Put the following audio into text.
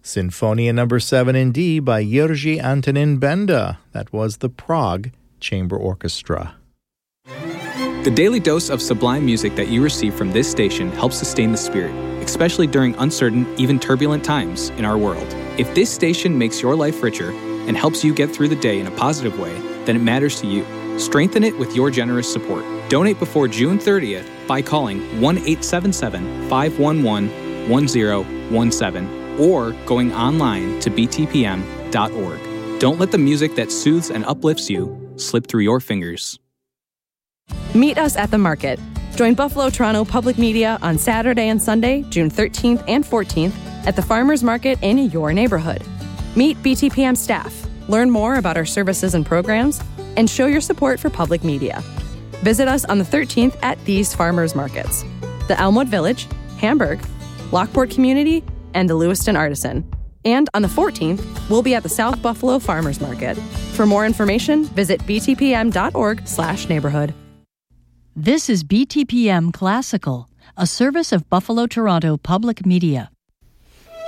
Sinfonia No. 7 in D by Jiří Antonín Benda. That was the Prague Chamber Orchestra. The daily dose of sublime music that you receive from this station helps sustain the spirit, especially during uncertain, even turbulent times in our world. If this station makes your life richer and helps you get through the day in a positive way, then it matters to you. Strengthen it with your generous support. Donate before June 30th by calling 1-877-511-1017 or going online to btpm.org. Don't let the music that soothes and uplifts you slip through your fingers. Meet us at the market. Join Buffalo Toronto Public Media on Saturday and Sunday, June 13th and 14th at the Farmers Market in your neighborhood. Meet BTPM staff, learn more about our services and programs, and show your support for public media. Visit us on the 13th at these farmers markets: the Elmwood Village, Hamburg, Lockport Community, and the Lewiston Artisan. And on the 14th, we'll be at the South Buffalo Farmers Market. For more information, visit btpm.org/neighborhood. This is BTPM Classical, a service of Buffalo Toronto Public Media.